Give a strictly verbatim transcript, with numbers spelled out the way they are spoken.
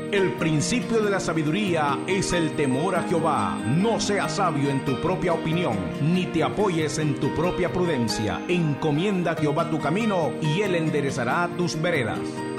El principio de la sabiduría es el temor a Jehová. No seas sabio en tu propia opinión, ni te apoyes en tu propia prudencia. Encomienda a Jehová tu camino, y Él enderezará tus veredas.